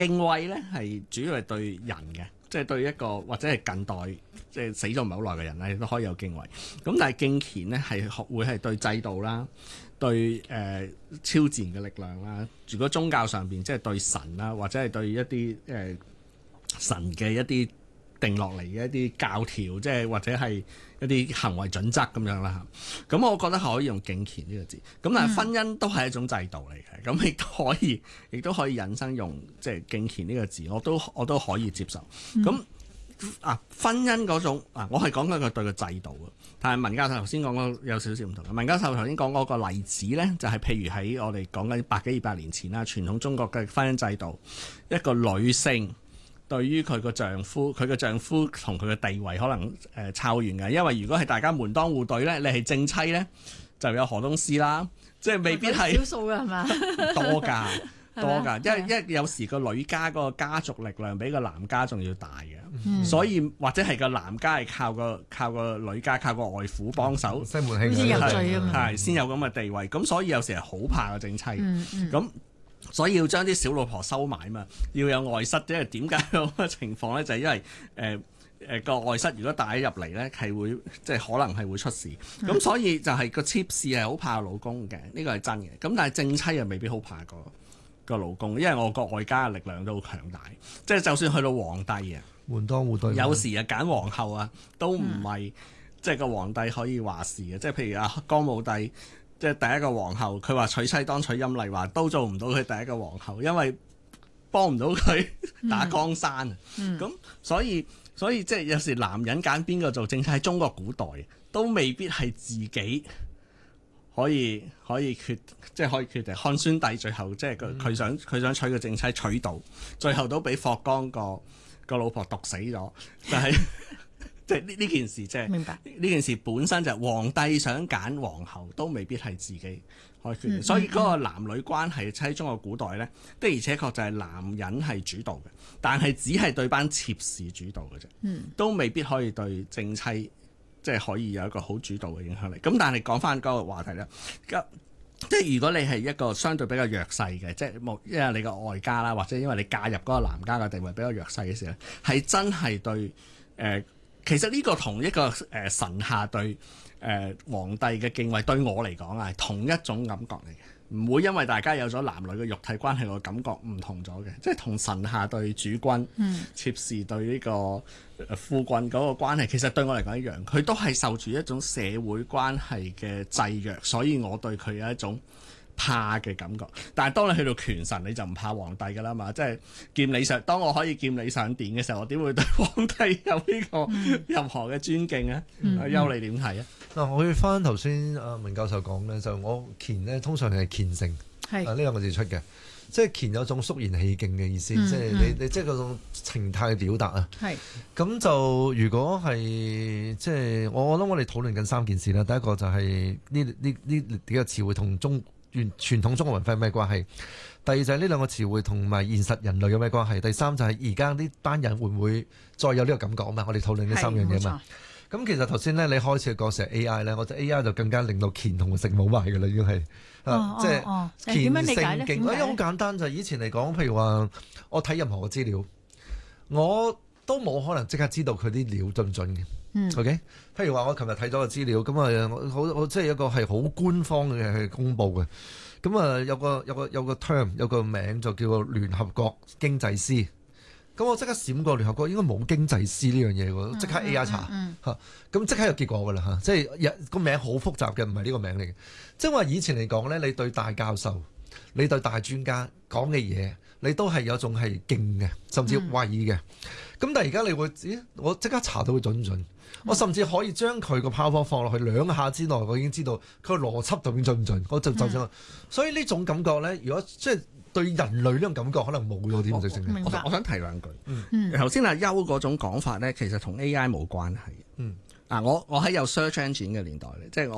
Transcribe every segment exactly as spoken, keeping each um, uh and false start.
敬畏咧係主要係對人嘅，即係對一個或者係近代即係死咗唔係好耐嘅人咧，都可以有敬畏。咁但係敬虔咧係會係對制度啦，對誒、呃、超自然嘅力量啦。如果宗教上邊即係對神啦，或者係對一啲誒、呃、神嘅一啲定落嚟嘅一啲教條，即係或者係一啲行為準則咁樣啦嚇。咁我覺得可以用敬虔呢個字。咁但係婚姻都係一種制度嚟嘅，咁亦都可以，亦都可以引申用即係敬虔呢個字，我都我都可以接受。咁、嗯、啊，婚姻嗰種啊，我係講緊佢對個制度啊。但係文教授頭先講嗰有少少唔同。文教授頭先講嗰個例子咧，就係、是、譬如喺我哋講緊百幾二百年前啦，傳統中國嘅婚姻制度，一個女性對於佢個丈夫，佢個丈夫同佢嘅地位可能誒差遠嘅，因為如果係大家門當戶對咧，你係正妻咧，就有河東獅啦，即係未必係少數嘅係嘛？ 多㗎。多㗎，因為因為有時個女家嗰個家族力量比個男家仲要大嘅，嗯、所以或者係個男家係靠個靠個女家靠個外父幫手， 西門慶先有罪啊嘛， 係先有咁嘅地位，咁所以有時係好怕個正妻，咁、 嗯嗯、 所以要將啲小老婆收埋嘛，要有外室，即係點解咁嘅情況咧？就係、是、因為誒誒個外室如果帶入嚟咧，係會即係可能係會出事，咁、嗯、所以就係個妾侍係好怕老公嘅，呢個係真嘅，咁但係正妻又未必好怕個個老公，因為我個外家嘅力量都好強大，即係就算去到皇帝啊， 門當戶對， 有時啊揀皇后啊，都唔係、嗯、即係個皇帝可以話事嘅，即係譬如啊光武帝，即係第一個皇后，佢話娶妻當娶陰麗華，都做唔到佢第一個皇后，因為幫唔到佢打江山啊。咁、嗯嗯、所以所以即係有時男人揀邊個做正妻，喺中國古代都未必係自己。可以可以決即係可以決定，漢宣帝最後即係佢佢想佢想娶個正妻娶到，最後都俾霍光個個老婆毒死咗。但係即係呢呢件事即係明白呢件事本身就係皇帝想揀皇后都未必係自己可以決定，嗯、所以嗰個男女關係喺中國古代咧的而且確就係男人係主導嘅，但係只係對班妾侍主導嘅啫，嗯、都未必可以對正妻。即係可以有一個好主導嘅影響力。咁但係講翻嗰個話題啦，即係如果你係一個相對比較弱勢嘅，即係冇因為你個外家啦，或者因為你嫁入嗰個男家嘅地位比較弱勢嘅時候，係真係對誒、呃，其實呢個同一個誒、呃、神下對誒、呃、皇帝嘅敬畏，對我嚟講係同一種感覺嚟嘅。唔會因為大家有咗男女嘅肉體關係，個感覺唔同咗嘅，即係同神下對主君、嗯、妾侍對呢個夫君嗰個關係，其實對我嚟講一樣，佢都係受住一種社會關係嘅制約，所以我對佢有一種怕嘅感覺。但係當你去到權臣，你就唔怕皇帝㗎啦嘛，即係劍你上，當我可以劍你上殿嘅時候，我點會對皇帝有呢個任何嘅尊敬啊？阿優、嗯、你點睇啊？ 嗱，我去翻頭先阿文教授講咧，就我虔咧通常係虔誠，係呢兩個字出嘅，即係虔有種肅然起敬嘅意思，嗯、即係你你即係嗰種情態嘅表達啊。係咁是就如果係即係我我諗我哋討論緊三件事啦，第一個就係呢呢呢幾個詞彙同中傳傳統中國文化有咩關係？第二就係呢兩個詞彙同埋現實人類有咩關係？第三就係而家呢班人會唔會再有呢個感覺啊嘛？我哋討論呢三樣嘢嘛。咁其實頭先咧，你開始講成 A I 咧，我覺得 A I 就更加令到虔同聖冇埋嘅啦，已經係啊，即係虔誠敬。哎呀，好簡單就係以前嚟講，譬如話我睇任何嘅資料，我都冇可能即刻知道佢啲料準唔準嘅。嗯，OK。譬如話我琴日睇咗個資料，咁啊，我好我即係一個係好官方嘅去公佈嘅。咁啊，有個有個有個 term 有個名就叫做聯合國經濟師。咁我即刻閃過聯合國應該冇經濟師呢樣嘢喎，即刻 A I 查嚇，咁即刻有結果㗎啦嚇，即係個名好複雜嘅，唔係呢個名嚟嘅。即係話以前嚟講咧，你對大教授、你對大專家講嘅嘢，你都係有種係敬嘅，甚至畏嘅。咁、嗯、但係而家你會，咦？我即刻查到佢準唔準？嗯、我甚至可以將佢個 PowerPoint 放落去兩下之內，我已經知道佢個邏輯究竟準唔準。我就就咁，嗯、所以呢種感覺咧，如果即係。對人類呢種感覺可能冇咗啲咁直情嘅。 我我想提兩句。嗯，頭先阿優嗰種講法咧，其實同 A I 冇關係。嗯，啊，我我喺有 search engine 嘅年代咧，即係我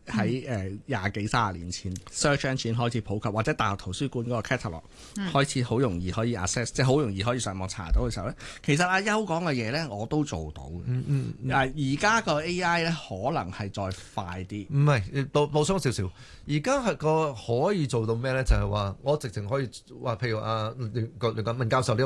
喺誒廿幾三十年前 search engine 開始普及，或者大學圖書館嗰個 catalog 開始好容易可以 access，即係好容易可以上網查到嘅時候咧，其實阿優講嘅嘢咧我都做到嘅。 嗯嗯。 而家個 A I 咧可能係再快啲。 唔係，補補充少少。而家係個可以做到咩咧？就係話我直情可以話，譬如啊，連連連文教授呢個